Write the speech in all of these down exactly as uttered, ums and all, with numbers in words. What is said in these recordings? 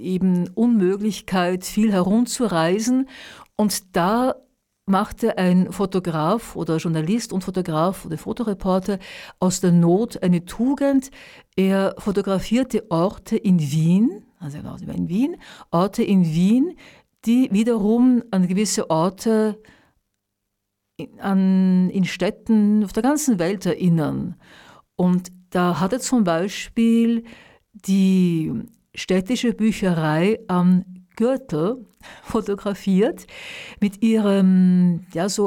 eben Unmöglichkeit, viel herumzureisen. Und da machte ein Fotograf oder Journalist und Fotograf oder Fotoreporter aus der Not eine Tugend. Er fotografierte Orte in Wien, also er war in Wien, Orte in Wien, die wiederum an gewisse Orte in, an, in Städten auf der ganzen Welt erinnern. Und da hat er zum Beispiel die städtische Bücherei am Gürtel fotografiert mit ihrem ja so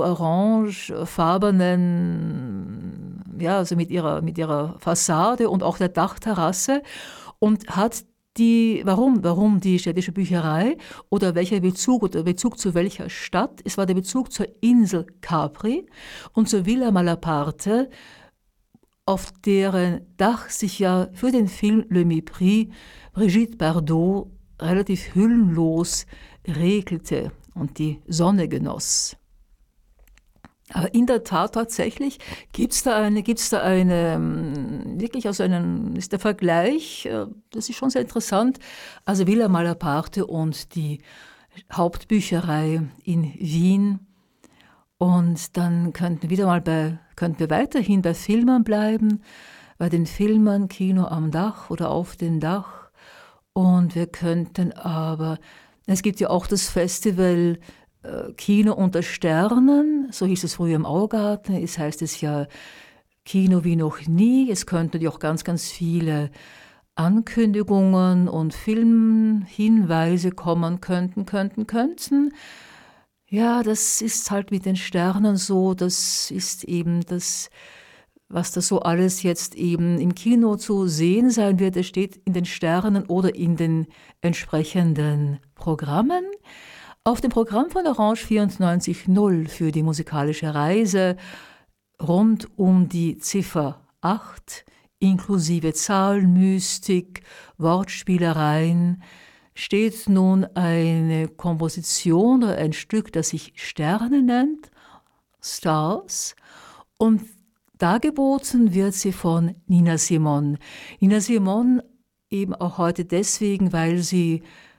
orangefarbenen, ja also mit ihrer mit ihrer Fassade und auch der Dachterrasse und hat die warum warum die städtische Bücherei oder welcher Bezug oder Bezug zu welcher Stadt? Es war der Bezug zur Insel Capri und zur Villa Malaparte, auf deren Dach sich ja für den Film Le Mépris Brigitte Bardot relativ hüllenlos regelte und die Sonne genoss. Aber in der Tat tatsächlich gibt es da eine, gibt's da eine, wirklich also einen, ist der Vergleich, das ist schon sehr interessant, also Villa Malaparte und die Hauptbücherei in Wien. Und dann könnten wir wieder mal bei, könnten wir weiterhin bei Filmern bleiben, bei den Filmern Kino am Dach oder auf dem Dach. Und wir könnten aber, es gibt ja auch das Festival äh, Kino unter Sternen, so hieß es früher im Augarten, es heißt es ja Kino wie noch nie. Es könnten ja auch ganz, ganz viele Ankündigungen und Filmhinweise kommen könnten, könnten, könnten. Ja, das ist halt mit den Sternen so, das ist eben das, was da so alles jetzt eben im Kino zu sehen sein wird, es steht in den Sternen oder in den entsprechenden Programmen. Auf dem Programm von Orange vierundneunzig null für die musikalische Reise rund um die Ziffer acht, inklusive Zahlenmystik, Wortspielereien, steht nun eine Komposition oder ein Stück, das sich Sterne nennt, Stars, und dargeboten wird sie von Nina Simone. Nina Simone eben auch heute deswegen, weil sie